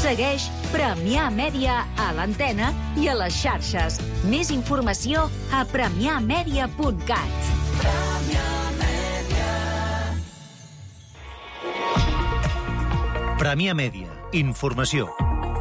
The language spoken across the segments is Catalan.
Segueix Premià Mèdia a l'antena i a les xarxes. Més informació a premiamedia.cat. Premià Mèdia. Informació.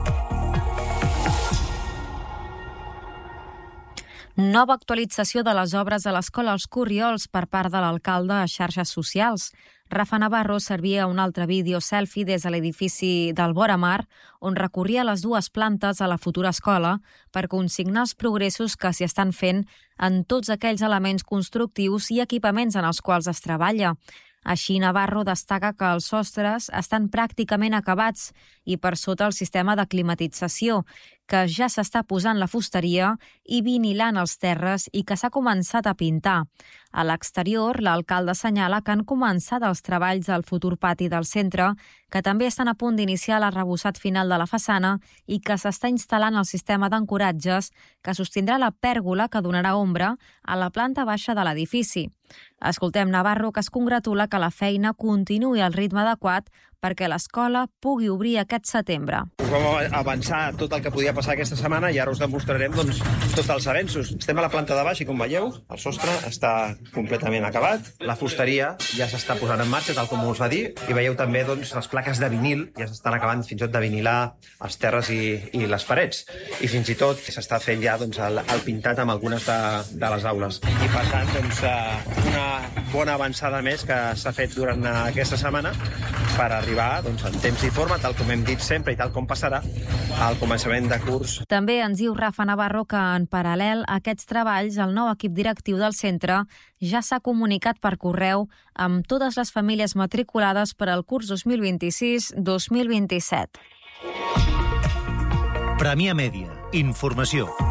Nova actualització de les obres a l'Escola Els Corriols per part de l'alcalde a xarxes socials. Rafa Navarro servia un altre vídeo selfie des de l'edifici del Voramar, on recorria les dues plantes a la futura escola per consignar els progressos que s'hi estan fent en tots aquells elements constructius i equipaments en els quals es treballa. Així, Navarro destaca que els sostres estan pràcticament acabats i per sota el sistema de climatització, que ja s'està posant la fusteria i vinilant els terres i que s'ha començat a pintar. A l'exterior, l'alcalde assenyala que han començat els treballs al futur pati del centre, que també estan a punt d'iniciar l'arrebossat final de la façana i que s'està instal·lant el sistema d'ancoratges que sostindrà la pèrgola que donarà ombra a la planta baixa de l'edifici. Escoltem Navarro, que es congratula que la feina continuï al ritme adequat perquè l'escola pugui obrir aquest setembre. Vam avançar tot el que podia passar aquesta setmana i ara us demostrarem tots els avenços. Estem a la planta de baix i, com veieu, el sostre està completament acabat. La fusteria ja s'està posant en marxa, tal com us va dir, i veieu també les plaques de vinil, ja s'estan acabant fins i tot de vinilar els terres i les parets. I fins i tot s'està fent ja el pintat amb algunes de les aules. I per tant, una bona avançada més que s'ha fet durant aquesta setmana per arribar en temps i forma, tal com hem dit sempre i tal com passarà, al començament de curs. També ens diu Rafa Navarro que, en paral·lel a aquests treballs, el nou equip directiu del centre ja s'ha comunicat per correu amb totes les famílies matriculades per al curs 2026-2027. Premià Mèdia. Informació.